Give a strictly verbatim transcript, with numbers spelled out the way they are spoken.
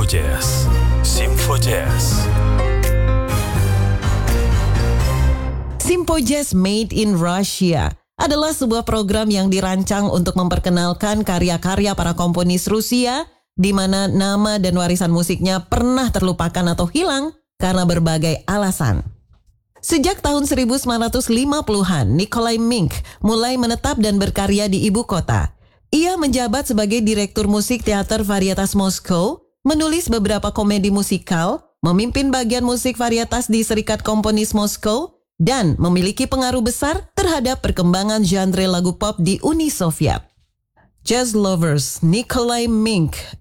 Jazz. Simfo Jazz. Simfo Jazz Made in Russia adalah sebuah program yang dirancang untuk memperkenalkan karya-karya para komponis Rusia di mana nama dan warisan musiknya pernah terlupakan atau hilang karena berbagai alasan. Sejak tahun seribu sembilan ratus lima puluhan, Nikolai Mink mulai menetap dan berkarya di ibu kota. Ia menjabat sebagai direktur musik teater varietas Moskow, menulis beberapa komedi musikal, memimpin bagian musik varietas di Serikat Komponis Moskow, dan memiliki pengaruh besar terhadap perkembangan genre lagu pop di Uni Soviet. Jazz lovers, Nikolai Mink